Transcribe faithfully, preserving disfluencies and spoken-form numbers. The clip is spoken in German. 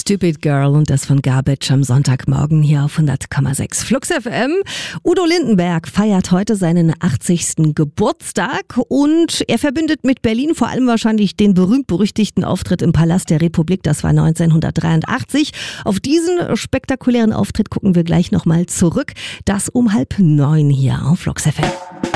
Stupid Girl und das von Garbage am Sonntagmorgen hier auf hundert Komma sechs Flux F M. Udo Lindenberg feiert heute seinen achtzigsten Geburtstag und er verbindet mit Berlin vor allem wahrscheinlich den berühmt-berüchtigten Auftritt im Palast der Republik. Das war neunzehnhundertdreiundachtzig. Auf diesen spektakulären Auftritt gucken wir gleich nochmal zurück. Das um halb neun hier auf Flux F M.